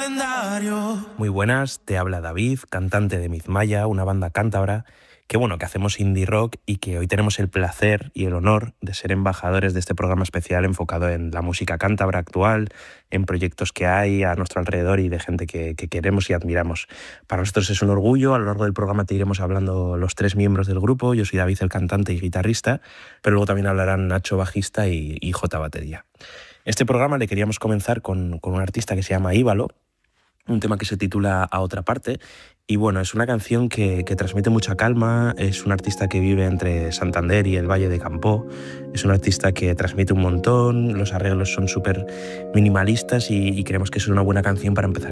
calendario. Muy buenas, te habla David, cantante de Mizmaya, una banda cántabra que hacemos indie rock y que hoy tenemos el placer y el honor de ser embajadores de este programa especial enfocado en la música cántabra actual, en proyectos que hay a nuestro alrededor y de gente que queremos y admiramos. Para nosotros es un orgullo. A lo largo del programa te iremos hablando los tres miembros del grupo. Yo soy David, el cantante y guitarrista, pero luego también hablarán Nacho, bajista, y J, batería. Este programa le queríamos comenzar con un artista que se llama Íbalo, un tema que se titula A otra parte. Y bueno, es una canción que transmite mucha calma. Es un artista que vive entre Santander y el Valle de Campoo. Es un artista que transmite un montón. Los arreglos son súper minimalistas y creemos que es una buena canción para empezar